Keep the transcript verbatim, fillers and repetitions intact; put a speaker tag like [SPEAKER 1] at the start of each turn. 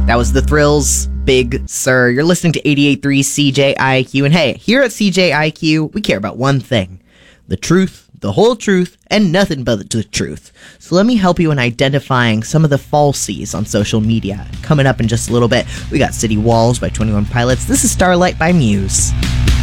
[SPEAKER 1] That was The Thrills, Big Sur. You're listening to eighty-eight point three C J I Q. And hey, here at C J I Q, we care about one thing. The truth, the whole truth, and nothing but the truth. So let me help you in identifying some of the falsies on social media. Coming up in just a little bit, we got City Walls by twenty-one Pilots. This is Starlight by Muse.